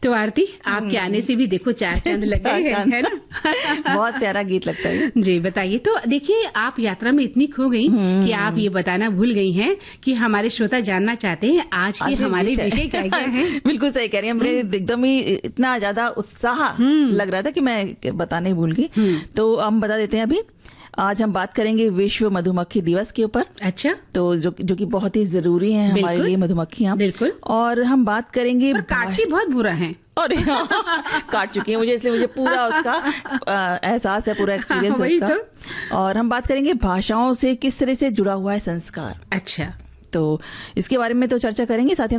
तो आरती, आपके आने से भी देखो 4 चांद लग गए हैं, है ना? बहुत प्यारा गीत लगता है जी। बताइए, तो देखिए आप यात्रा में इतनी खो गई कि आप ये बताना भूल गई हैं कि हमारे श्रोता जानना चाहते हैं आज के हमारे विषय क्या है। बिल्कुल सही कह रही हैं, मुझे एकदम ही इतना ज्यादा उत्साह लग रहा था कि मैं बताने ही भूल गई। तो हम बता देते हैं अभी। आज हम बात करेंगे विश्व मधुमक्खी दिवस के ऊपर। अच्छा। तो जो कि बहुत ही जरूरी है हमारे लिए मधुमक्खियां। बिल्कुल। और हम बात करेंगे, काटती बहुत बुरा है और काट चुकी है मुझे, इसलिए मुझे पूरा उसका एहसास है, पूरा एक्सपीरियंस है उसका। तो। और हम बात करेंगे भाषाओं से किस तरह से जुड़ा हुआ है संस्कार। अच्छा। तो इसके बारे में तो चर्चा करेंगे, साथ ही